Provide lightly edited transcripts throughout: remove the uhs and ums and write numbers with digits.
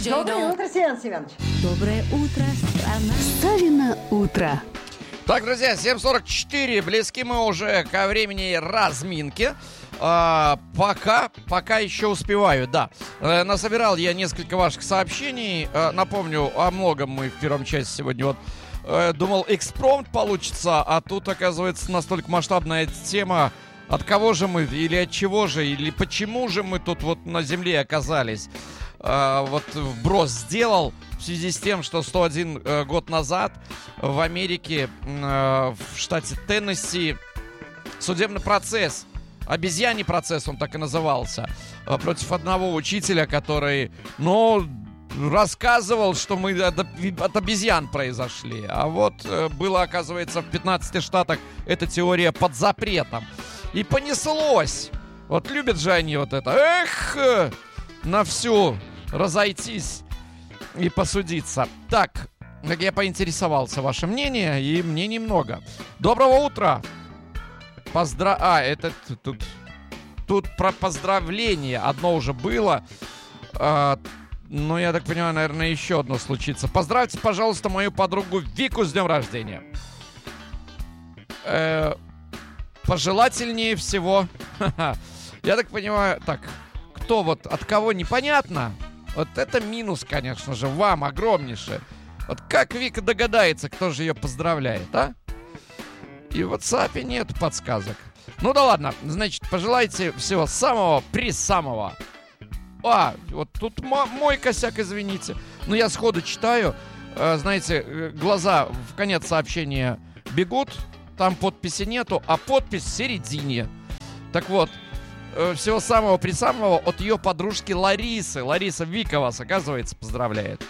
Доброе утро, Семен Семенович. Доброе утро, страна. Савино утро. Так, друзья, 7:44. Близки мы уже ко времени разминки. Пока еще успеваю, да. Насобирал я несколько ваших сообщений. Напомню, о многом мы в первом части сегодня думал, экспромт получится, а тут, оказывается, настолько масштабная тема. От кого же мы, или от чего же, или почему же мы тут вот на земле оказались. Вот вброс сделал в связи с тем, что 101 год назад в Америке, в штате Теннесси, судебный процесс, обезьяний процесс, он так и назывался, против одного учителя, который, рассказывал, что мы от обезьян произошли. А вот было, оказывается, в 15 штатах эта теория под запретом. И понеслось. Вот любят же они вот это. Эх, на всю разойтись и посудиться. Так я поинтересовался ваше мнение, и мне немного. Доброго утра. Это тут про поздравление. Одно уже было. Но я так понимаю, наверное, еще одно случится. Поздравьте, пожалуйста, мою подругу Вику с днем рождения. Пожелательнее всего. Я так понимаю, кто вот от кого непонятно. Вот это минус, конечно же, вам огромнейший. Вот как Вика догадается, кто же ее поздравляет, а? И в WhatsApp нет подсказок. Ну да ладно, значит, пожелайте всего самого-присамого. Вот тут мой косяк, извините. Но я сходу читаю. Знаете, глаза в конец сообщения бегут. Там подписи нету, а подпись в середине. Так вот, всего самого-присамого от ее подружки Ларисы. Лариса, Вика вас, оказывается, поздравляет.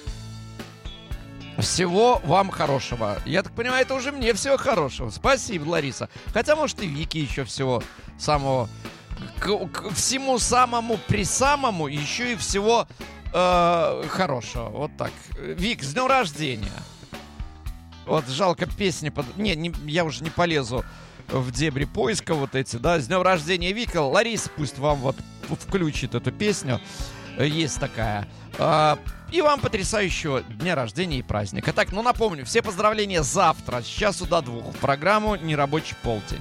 Всего вам хорошего. Я так понимаю, это уже мне всего хорошего. Спасибо, Лариса. Хотя, может, и Вике еще всего самого... К всему самому-присамому еще и всего хорошего. Вот так. Вик, с днем рождения. Вот жалко песни... я уже не полезу в дебри поиска вот эти, да. С днем рождения, Вика. Лариса пусть вам вот включит эту песню. Есть такая. И вам потрясающего дня рождения и праздника. Так, напомню, все поздравления завтра с часу до 2 в программу «Нерабочий полдень».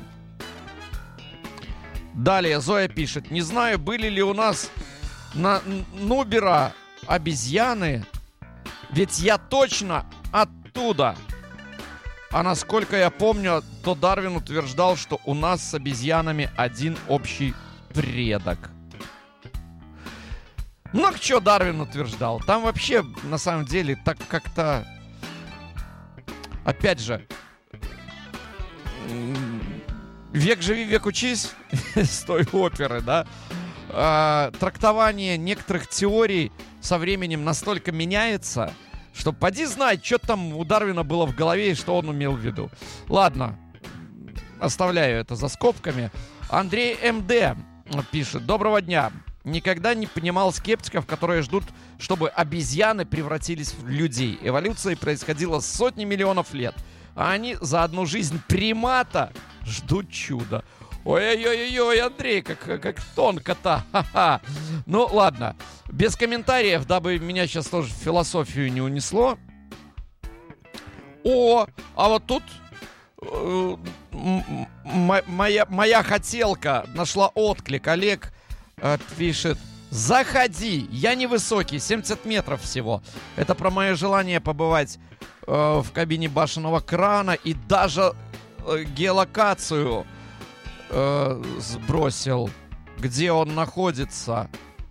Далее Зоя пишет: не знаю, были ли у нас на Нубера обезьяны, ведь я точно оттуда. А насколько я помню, то Дарвин утверждал, что у нас с обезьянами один общий предок. Много чего Дарвин утверждал. Там вообще, на самом деле, так как-то... Опять же... Век живи, век учись с той оперы, да? Трактование некоторых теорий со временем настолько меняется, что поди знать, что там у Дарвина было в голове и что он имел в виду. Ладно, оставляю это за скобками. Андрей МД пишет: доброго дня. Никогда не понимал скептиков, которые ждут, чтобы обезьяны превратились в людей. Эволюция происходила сотни миллионов лет, а они за одну жизнь примата ждут чуда. Ой-ой-ой, Андрей, как тонко-то. Ха-ха. Ну, ладно. Без комментариев, дабы меня сейчас тоже в философию не унесло. А вот тут моя хотелка нашла отклик. Олег пишет: заходи, я невысокий, 70 метров всего. Это про мое желание побывать в кабине башенного крана, и даже геолокацию сбросил, где он находится.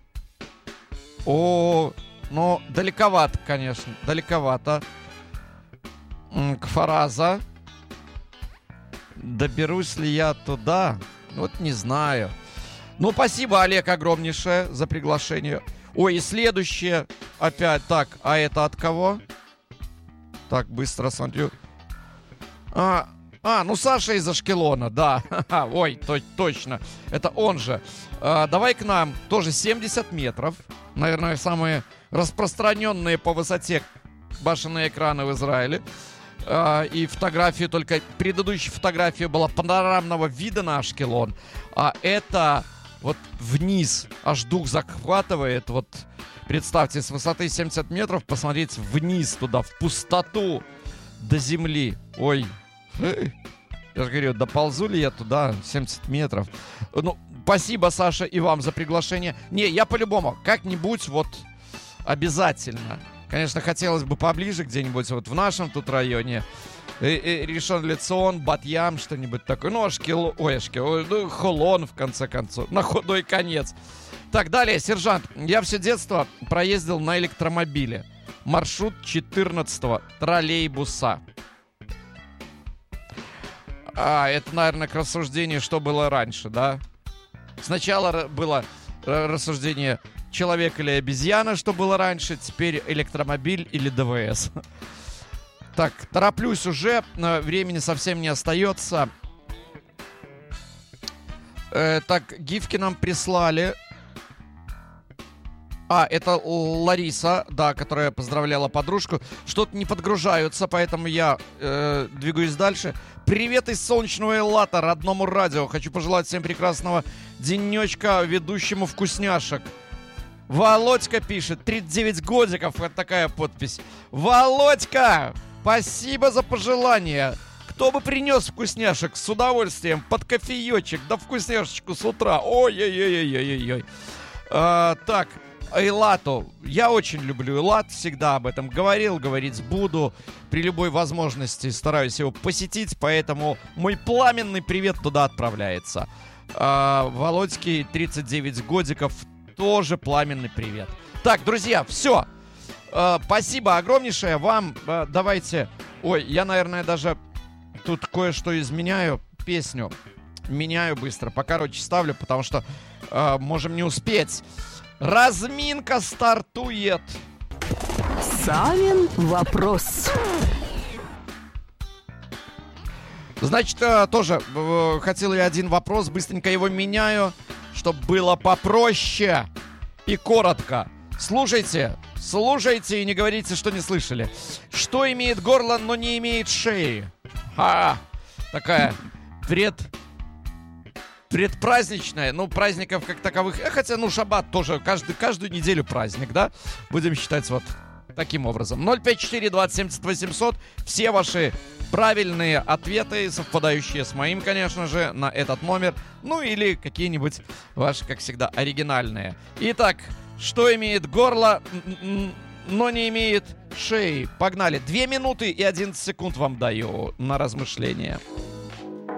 Далековато, конечно, далековато. Кфараза. Доберусь ли я туда? Вот не знаю. Спасибо, Олег, огромнейшее за приглашение. И следующее опять. Так, а это от кого? Так, быстро смотрю. Саша из Ашкелона, да. Ой, точно. Это он же. Давай к нам. Тоже 70 метров. Наверное, самые распространенные по высоте башенные экраны в Израиле. И фотографию, только предыдущая фотография была панорамного вида на Ашкелон. А это вот вниз аж дух захватывает. Вот Представьте, с высоты 70 метров посмотреть вниз туда, в пустоту до земли. Ой, я же говорю, доползу ли я туда 70 метров? Ну, спасибо, Саша, и вам за приглашение. Не, я по-любому, как-нибудь вот обязательно. Конечно, хотелось бы поближе где-нибудь вот в нашем тут районе. Ришон-ле-Цион, Бат-Ям, что-нибудь такое. Ну, Холон, в конце концов. На худой конец. Так, далее, сержант. Я все детство проездил на электромобиле. Маршрут 14-го троллейбуса. Это, наверное, к рассуждению, что было раньше, да? Сначала было рассуждение человек или обезьяна, что было раньше. Теперь электромобиль или ДВС. Так, тороплюсь уже, времени совсем не остается. Так, гифки нам прислали. Это Лариса, да, которая поздравляла подружку. Что-то не подгружаются, поэтому я двигаюсь дальше. Привет из солнечного Эллата, родному радио. Хочу пожелать всем прекрасного денечка ведущему вкусняшек. Володька пишет, 39 годиков, вот такая подпись. Володька, спасибо за пожелание. Кто бы принес вкусняшек, с удовольствием, под кофеечек, да вкусняшечку с утра. Ой-ой-ой-ой-ой-ой. Так, Эллату. Я очень люблю Эллат, всегда об этом говорил, говорить буду. При любой возможности стараюсь его посетить, поэтому мой пламенный привет туда отправляется. Володьке 39 годиков, тоже пламенный привет. Так, друзья, все. Спасибо огромнейшее вам. Давайте... Ой, я, наверное, даже тут кое-что изменяю. Песню меняю быстро. Покороче ставлю, потому что можем не успеть. Разминка стартует. Савин вопрос. Значит, тоже хотел я один вопрос. Быстренько его меняю, чтобы было попроще и коротко. Слушайте и не говорите, что не слышали. Что имеет горло, но не имеет шеи? Такая предпраздничная. Ну, праздников как таковых. Хотя, шаббат тоже каждую неделю праздник, да? Будем считать вот таким образом. 054-270-800. Все ваши правильные ответы, совпадающие с моим, конечно же, на этот номер. Ну, или какие-нибудь ваши, как всегда, оригинальные. Итак, что имеет горло, но не имеет шеи? Погнали. 2 минуты и 11 секунд вам даю на размышление.